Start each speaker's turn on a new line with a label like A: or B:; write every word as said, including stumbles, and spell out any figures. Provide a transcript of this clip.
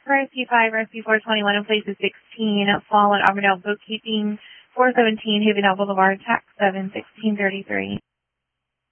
A: R S P five, R S P four twenty-one in place of sixteen, Fall and Auburndale Bookkeeping, four seventeen Havendale Boulevard, tax seven sixteen thirty-three.